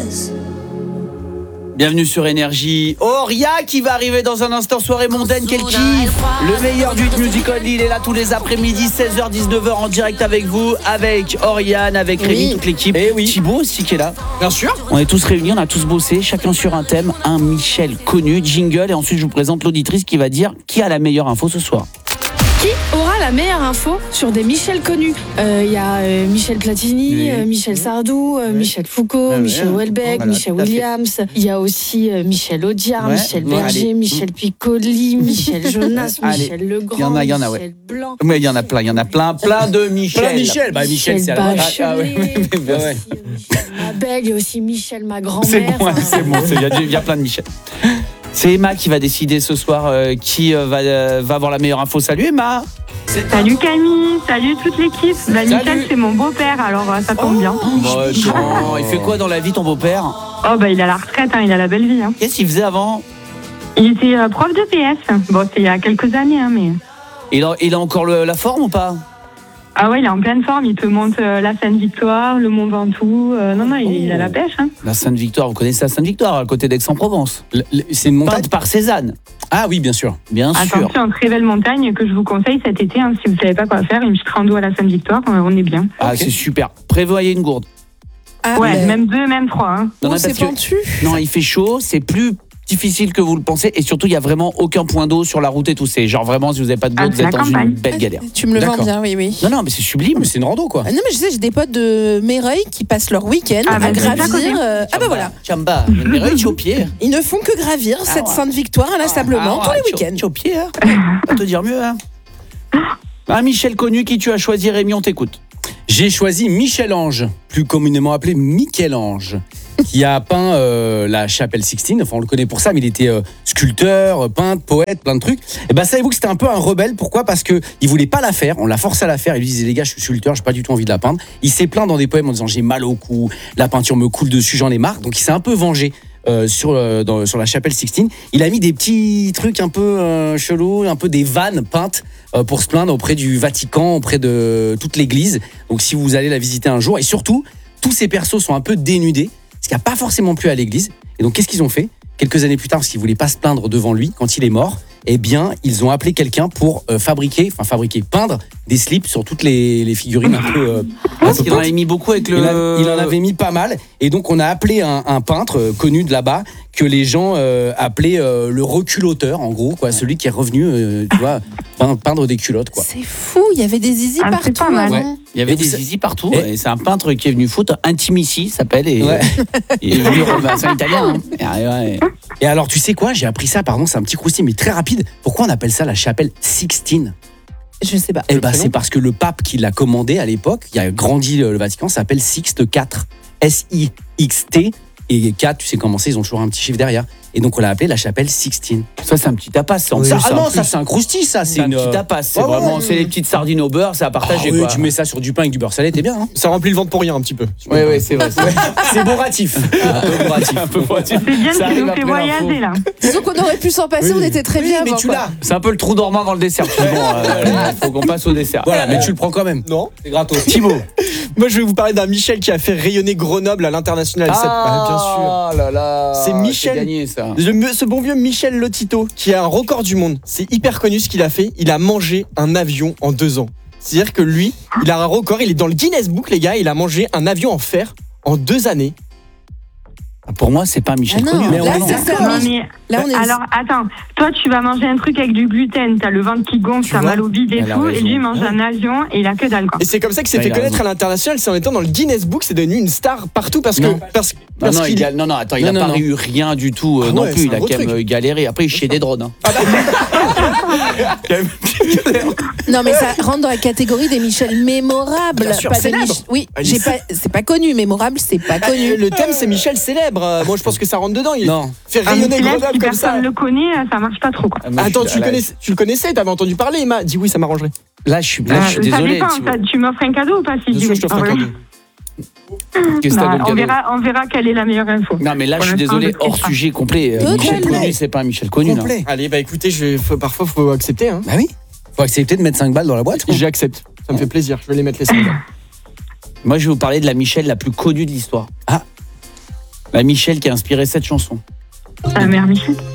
Bienvenue sur Énergie. Oria qui va arriver dans un instant, soirée mondaine, quel kiff. Le meilleur du hit musical, il est là tous les après-midi, 16h, 19h en direct avec vous, avec Oriane, avec Rémi, toute l'équipe. Et Thibaut aussi qui est là. Bien sûr. On est tous réunis, on a tous bossé, chacun sur un thème, un Michel connu, jingle, et ensuite je vous présente l'auditrice qui va dire qui a la meilleure info ce soir. Qui aura la meilleure info sur des Michel connus? Il y a Michel Platini, Michel Sardou, Michel Foucault, Michel Houellebecq, Michel Williams. Il y a aussi Michel Audiard, Michel Berger, Michel Piccoli, Michel Jonas, Michel Legrand, Michel Blanc. Mais il y en a plein de Michel. Plein Michel. Bah Michel, c'est Bachelet, Michel Mabel, il y a aussi Michel ma grand-mère. C'est bon, il y a plein de Michel. C'est Emma qui va décider ce soir qui va avoir la meilleure info. Salut Emma. Salut Camille, salut toute l'équipe. Michel, c'est mon beau-père, alors ça tombe bien. Il fait quoi dans la vie ton beau-père? Il a la retraite, il a la belle vie. Qu'est-ce qu'il faisait avant? Il était prof de PS. Bon, c'est il y a quelques années, mais... Il a encore la forme ou pas? Ah ouais, il est en pleine forme, il te monte la Sainte-Victoire, le Mont Ventoux. Il a la pêche. La Sainte-Victoire, vous connaissez la Sainte-Victoire, à côté d'Aix-en-Provence. C'est une montagne peinte par Cézanne. Ah oui, bien sûr. Bien sûr. C'est une très belle montagne que je vous conseille cet été. Si vous ne savez pas quoi faire, une petite rando à la Sainte-Victoire, on est bien. Ah, okay. C'est super. Prévoyez une gourde. Même 2, même 3. C'est pentu. Non, il fait chaud, c'est plus difficile que vous le pensez, et surtout il n'y a vraiment aucun point d'eau sur la route et tout. C'est genre vraiment, si vous n'avez pas de gourde, vous êtes dans une belle galère. Tu me le vends bien, oui. Non, mais c'est sublime. C'est une rando, quoi. Non, mais je sais, j'ai des potes de Meyreuil qui passent leur week-end à gravir. Voilà. Chamba, Meyreuil, tu es au pied. Ils ne font que gravir cette Sainte-Victoire inlassablement tous les week-ends. Tu es au pied, hein. Pas te dire mieux, hein. Michel connu, qui tu as choisi, Rémi, on t'écoute. J'ai choisi Michel-Ange, plus communément appelé Michel-Ange, qui a peint la chapelle Sixtine. Enfin, on le connaît pour ça, mais il était sculpteur, peintre, poète, plein de trucs. Et savez-vous que c'était un peu un rebelle? Pourquoi? Parce qu'il voulait pas la faire, on l'a forcé à la faire. Il lui disait, les gars, je suis sculpteur, j'ai pas du tout envie de la peindre. Il s'est plaint dans des poèmes en disant, j'ai mal au cou, la peinture me coule dessus, j'en ai marre. Donc il s'est un peu vengé sur la chapelle Sixtine. Il a mis des petits trucs un peu chelous, un peu des vannes peintes pour se plaindre auprès du Vatican, auprès de toute l'église. Donc si vous allez la visiter un jour, et surtout, tous ces persos sont un peu dénudés, ce qui n'a pas forcément plu à l'église. Et donc qu'est-ce qu'ils ont fait? Quelques années plus tard, parce qu'ils ne voulaient pas se plaindre devant lui quand il est mort, ils ont appelé quelqu'un pour peindre des slips sur toutes les figurines un peu parce qu'il en avait mis beaucoup avec il en avait mis pas mal, et donc on a appelé un peintre connu de là-bas que les gens appelaient le reculotteur, en gros, quoi, celui qui est revenu peindre des culottes, quoi. C'est fou, il y avait des zizi partout. Pas mal. Il y avait des zizi partout, et c'est un peintre qui est venu foutre, Intimici s'appelle, et il est venu, c'est un italien. Et alors, tu sais quoi, j'ai appris ça, pardon, c'est un petit croustillant, mais très rapide. Pourquoi on appelle ça la chapelle Sixtine? Je sais pas. C'est parce que le pape qui l'a commandé à l'époque, qui a grandi le Vatican, s'appelle Sixte IV. S-I-X-T. Et 4, tu sais comment c'est, ils ont toujours un petit chiffre derrière. Et donc on l'a appelé la chapelle Sixtine. Ça, c'est un petit tapas. Ça, c'est un croustille, ça. C'est un petit tapas. C'est vraiment, c'est les petites sardines au beurre, c'est à partager. Oui, tu mets ça sur du pain avec du beurre salé, t'es bien. Hein. Ça remplit le ventre pour rien un petit peu. Oui, c'est vrai. C'est bourratif. Un peu bourratif. C'est bien ce qui nous fait voyager, là. Disons qu'on aurait pu s'en passer, on était très bien. Mais tu l'as. C'est un peu le trou dormant dans le dessert. Faut qu'on passe au dessert. Voilà, mais tu le prends quand même. Non, c'est gratos. Thibaut. Moi, je vais vous parler d'un Michel qui a fait rayonner Grenoble à l'international. Bien sûr. Oh là là. C'est Michel. Gagné, ça. Ce bon vieux Michel Lotito qui a un record du monde. C'est hyper connu ce qu'il a fait. Il a mangé un avion en 2 ans. C'est-à-dire que lui, il a un record. Il est dans le Guinness Book, les gars. Il a mangé un avion en fer en 2 années. Pour moi, c'est pas Michel connu. Mais alors, attends. Toi, tu vas manger un truc avec du gluten. T'as le ventre qui gonfle, t'as mal au bide et tout. Et lui mange un avion et il a que dalle, quoi. Et c'est comme ça qu'il s'est fait connaître à l'international. C'est en étant dans le Guinness Book, c'est devenu une star partout parce que. Attends, il a pas eu rien du tout non plus. Il a quand même galéré. Après, il chiait des drones. Non, mais ça rentre dans la catégorie des Michel mémorables. Bien sûr, pas célèbre. Oui, c'est pas connu. Mémorable, c'est pas connu. Le thème, c'est Michel célèbre. Moi, je pense que ça rentre dedans. Il fait rayonner Grenoble si comme ça. personne le connaît, ça marche pas trop, quoi. Attends, tu le connaissais? T'avais entendu parler? Il m'a dit oui, ça m'arrangerait. Là, je suis désolé. Ça dépend. Tu m'offres un cadeau ou pas? Si Bien sûr, je t'offre un cadeau. On verra quelle est la meilleure info. Non, mais là, je suis désolé, hors sujet complet. Michel connu, c'est pas un Michel connu. Allez, écoutez, parfois, faut accepter. Hein. Bah oui. Faut accepter de mettre 5 balles dans la boîte. J'accepte. Ça me fait plaisir. Je vais les mettre les 5 balles. Moi, je vais vous parler de la Michel la plus connue de l'histoire. Michel qui a inspiré cette chanson. Mère Michel.